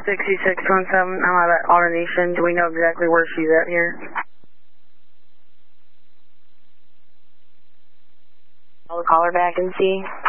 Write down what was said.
6617, I'm out at AutoNation. Do we know exactly where she's at here? I'll call her back and see.